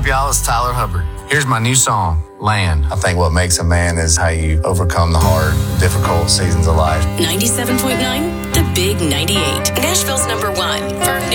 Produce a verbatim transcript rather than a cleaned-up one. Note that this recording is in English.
up, y'all? It's Tyler Hubbard. Here's my new song, Land. I think what makes a man is how you overcome the hard, difficult seasons of life. ninety-seven point nine, The Big ninety-eight. Nashville's number one for